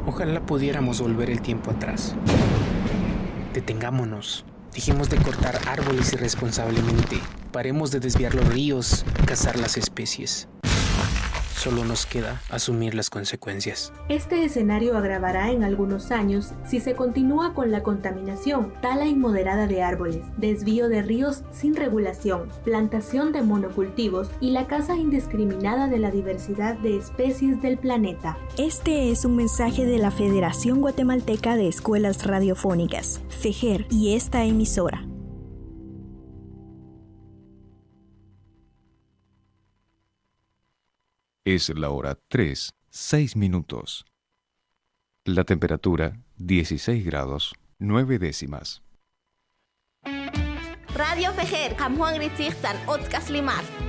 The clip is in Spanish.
Ojalá pudiéramos volver el tiempo atrás. Detengámonos. Dejemos de cortar árboles irresponsablemente. Paremos de desviar los ríos, cazar las especies. Solo nos queda asumir las consecuencias. Este escenario agravará en algunos años si se continúa con la contaminación, tala inmoderada de árboles, desvío de ríos sin regulación, plantación de monocultivos y la caza indiscriminada de la diversidad de especies del planeta. Este es un mensaje de la Federación Guatemalteca de Escuelas Radiofónicas, FEGER, y esta emisora. Es la hora 3:06. La temperatura 16 grados 9 décimas. Radio FEGER, Kamuang Ritzirtan, Otkas Limar.